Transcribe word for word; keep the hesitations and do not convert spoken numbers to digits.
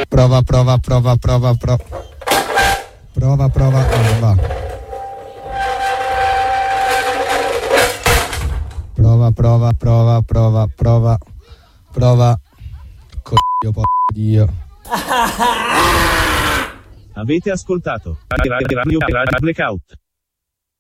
Prova, prova, prova, prova, prova. Prova, prova, ah, va. Prova, prova, prova, prova, prova. Prova. Coglio, po' Dio. Avete ascoltato Radio Blackout.